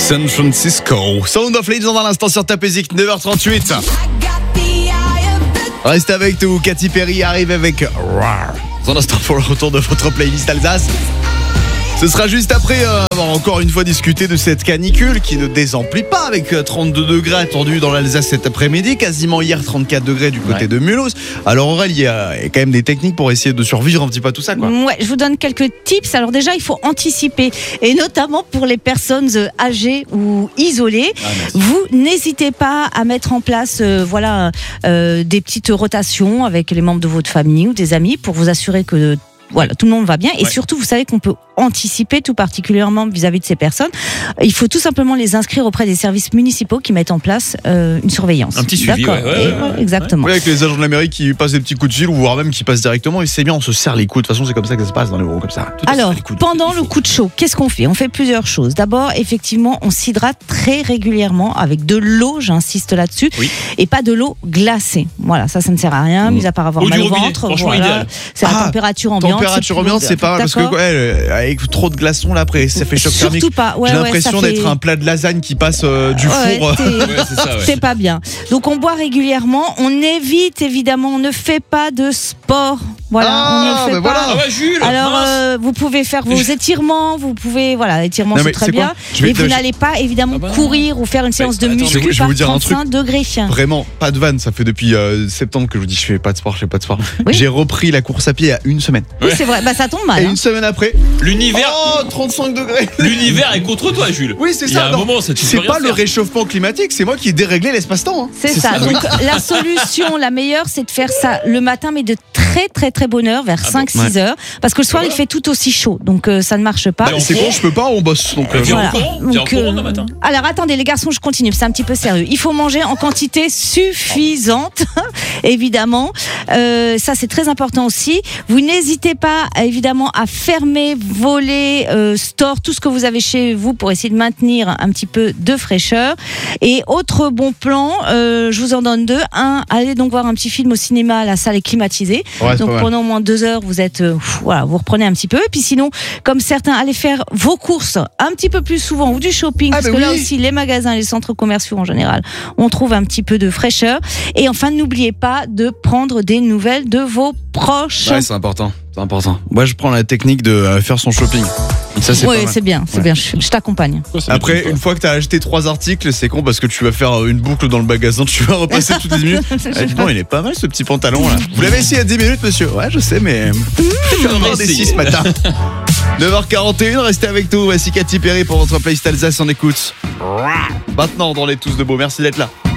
San Francisco. Sound of Legends dans l'instant sur Tapézik, 9h38. Restez avec nous, Katy Perry arrive avec Rar. Dans un instant pour le retour de votre playlist Alsace. Ce sera juste après encore une fois discuter de cette canicule qui ne désemplit pas avec 32 degrés attendus dans l'Alsace cet après-midi, quasiment hier 34 degrés du côté de Mulhouse. Alors Aurèle, il y a quand même des techniques pour essayer de survivre un petit peu à tout ça, quoi. Ouais, je vous donne quelques tips. Alors déjà, il faut anticiper, et notamment pour les personnes âgées ou isolées. Vous n'hésitez pas à mettre en place des petites rotations avec les membres de votre famille ou des amis pour vous assurer que tout le monde va bien. Et surtout, vous savez qu'on peut anticiper tout particulièrement vis-à-vis de ces personnes. Il faut tout simplement les inscrire auprès des services municipaux qui mettent en place une surveillance. Un petit suivi, exactement. Oui, avec les agents de la mairie qui passent des petits coups de fil ou voire même qui passent directement. Et c'est bien, on se serre les coudes. De toute façon, c'est comme ça que ça se passe dans les bureaux comme ça. Alors, pendant le coup de chaud, qu'est-ce qu'on fait ? On fait plusieurs choses. D'abord, effectivement, on s'hydrate très régulièrement avec de l'eau, j'insiste là-dessus, et pas de l'eau glacée. Voilà, ça ne sert à rien, mis à part avoir mal au ventre. Voilà. C'est la température ambiante. Température ambiante, c'est pas mal parce que avec trop de glaçons là après ça fait choc thermique. Surtout pas. J'ai l'impression d'être un plat de lasagne qui passe du four. C'est pas bien. Donc on boit régulièrement, on évite évidemment, on ne fait pas de sport. Voilà, on ne fait pas. Jules, alors vous pouvez faire vos étirements, étirements c'est très bien, mais vous n'allez pas évidemment courir ou faire une séance de muscu par 35 degrés. Vraiment, pas de vanne, ça fait depuis septembre que je vous dis je fais pas de sport. J'ai repris la course à pied il y a une semaine. Oui, c'est vrai, ça tombe mal. Et une semaine après, l'univers 35 degrés. L'univers est contre toi, Jules. Oui, c'est ça. Il y a un moment, ça, c'est pas le réchauffement climatique, c'est moi qui ai déréglé l'espace-temps. Hein. C'est ça. Donc la solution la meilleure, c'est de faire ça le matin, mais de très très très bonne heure, vers 5-6 heures, parce que le soir il fait tout aussi chaud, donc ça ne marche pas. C'est bon, je peux pas, on bosse. Donc, viens en courant le matin. Alors attendez les garçons, je continue, c'est un petit peu sérieux. Il faut manger en quantité suffisante, évidemment. Ça c'est très important aussi. Vous n'hésitez pas évidemment à fermer, voler, store tout ce que vous avez chez vous pour essayer de maintenir un petit peu de fraîcheur. Et autre bon plan, je vous en donne 2. Allez donc voir un petit film au cinéma, la salle est climatisée. Donc pendant au moins 2 heures, vous êtes, vous reprenez un petit peu. Et puis sinon, comme certains, allez faire vos courses un petit peu plus souvent ou du shopping, parce que là aussi, les magasins, les centres commerciaux en général, on trouve un petit peu de fraîcheur. Et enfin, n'oubliez pas de prendre des nouvelles de vos proches. Ouais, c'est important. Moi, je prends la technique de faire son shopping. Ça, c'est bien. Je t'accompagne. Après, une fois que tu as acheté 3 articles, c'est con parce que tu vas faire une boucle dans le magasin, tu vas repasser toutes les minutes. Bon, il est pas mal ce petit pantalon là. Vous l'avez essayé il y a 10 minutes, monsieur? Ouais, je sais, mais on des 6 ce matin. 9h41, restez avec nous. Voici Katy Perry pour votre playlist Alsace, on écoute. Maintenant dans les Tous de Beau, merci d'être là.